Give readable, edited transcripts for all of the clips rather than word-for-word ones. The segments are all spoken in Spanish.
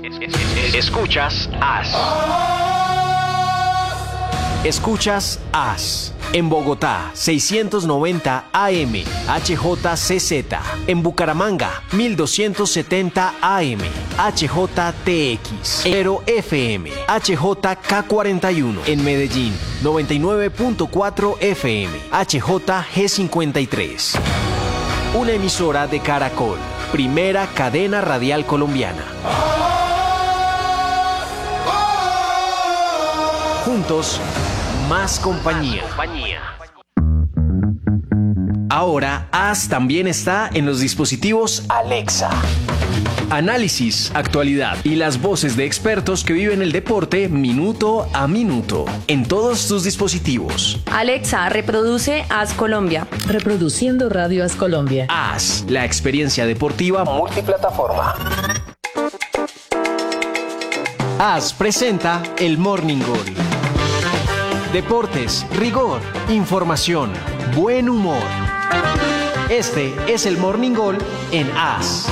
Escuchas AS. Escuchas AS. En Bogotá, 690 AM, HJCZ. En Bucaramanga, 1270 AM, HJTX. Pero FM, HJK41. En Medellín, 99.4 FM, HJG53. Una emisora de Caracol, primera cadena radial colombiana. Juntos, más compañía. Ahora, AS también está en los dispositivos Alexa. Análisis, actualidad y las voces de expertos que viven el deporte minuto a minuto en todos tus dispositivos. Alexa, reproduce AS Colombia. Reproduciendo Radio AS Colombia. AS, la experiencia deportiva multiplataforma. AS presenta el Morning Goal. Deportes, rigor, información, buen humor. Este es el Morning Goal en AS.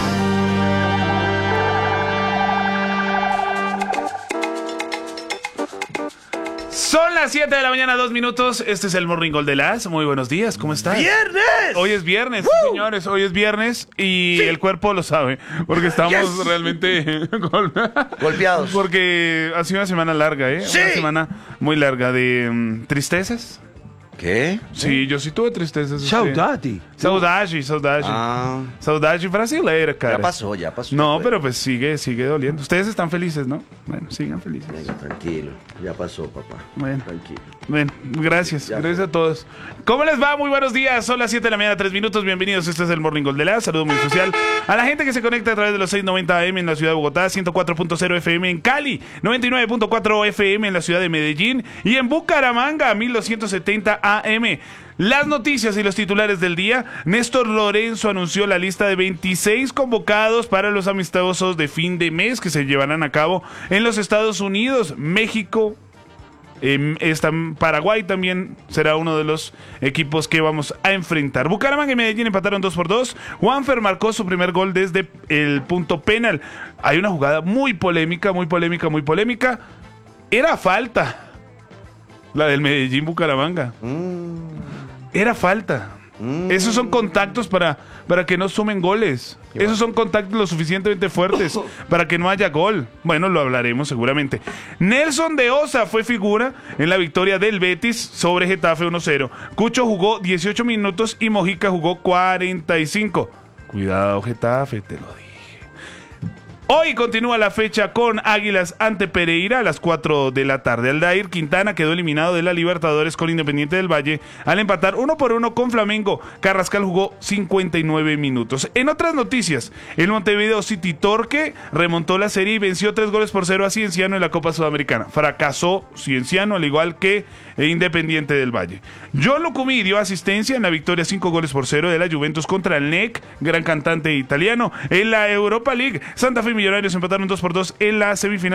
Son las 7 de la mañana, 2 minutos. Este es el Morning Goal de las. Muy buenos días, ¿cómo estás? ¡Viernes! Hoy es viernes, sí, señores. Hoy es viernes y el cuerpo lo sabe. Porque estamos realmente golpeados. Porque ha sido una semana larga, ¿eh? Sí. Una semana muy larga de tristezas. ¿Qué? Sí, yo sí tuve tristezas. Saudade. Saudade. Ah, Saudade brasileira, cara. ya pasó. No, pero pues sigue doliendo. Ustedes están felices, ¿no? Bueno, sigan felices. Venga, tranquilo. Ya pasó, papá. Bueno. Tranquilo. Bueno, gracias. Ya Gracias a todos. ¿Cómo les va? Muy buenos días. Son las 7 de la mañana, 3 minutos. Bienvenidos. Este es el Morning Goal de la. Saludo muy especial a la gente que se conecta a través de los 690 AM en la ciudad de Bogotá, 104.0 FM en Cali, 99.4 FM en la ciudad de Medellín y en Bucaramanga, 1270 AM. Las noticias y los titulares del día. Néstor Lorenzo anunció la lista de 26 convocados para los amistosos de fin de mes que se llevarán a cabo en los Estados Unidos, México. Paraguay también será uno de los equipos que vamos a enfrentar. Bucaramanga y Medellín empataron 2-2. Juanfer marcó su primer gol desde el punto penal. Hay una jugada muy polémica. Era falta. La del Medellín-Bucaramanga. Era falta. Esos son contactos para que no sumen goles. Esos son contactos lo suficientemente fuertes para que no haya gol. Bueno, lo hablaremos seguramente. Nelson de Osa fue figura en la victoria del Betis sobre Getafe 1-0. Cucho jugó 18 minutos y Mojica jugó 45. Cuidado, Getafe, te lo dije. Hoy continúa la fecha con Águilas ante Pereira a las 4 de la tarde. Aldair Quintana quedó eliminado de la Libertadores con Independiente del Valle al empatar 1-1 con Flamengo. Carrascal jugó 59 minutos. En otras noticias, el Montevideo City Torque remontó la serie y venció 3-0 a Cienciano en la Copa Sudamericana. Fracasó Cienciano al igual que Independiente del Valle. John Lucumí dio asistencia en la victoria 5-0 de la Juventus contra el NEC, gran cantante italiano. En la Europa League, Santa Fe y Millonarios empataron 2-2 en la semifinal